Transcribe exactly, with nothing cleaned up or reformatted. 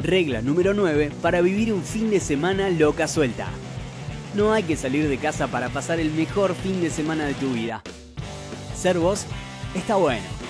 Regla número nueve para vivir un fin de semana loca suelta. No hay que salir de casa para pasar el mejor fin de semana de tu vida. Ser vos está bueno.